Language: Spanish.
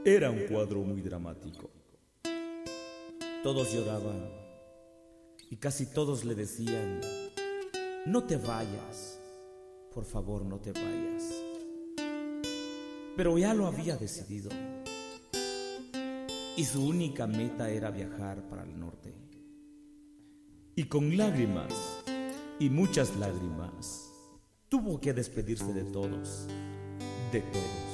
Era un cuadro muy dramático. Todos lloraban y casi todos le decían: no te vayas, por favor, no te vayas. Pero ya lo había decidido y su única meta era viajar para el norte. Y con lágrimas y muchas lágrimas tuvo que despedirse de todos, de todos.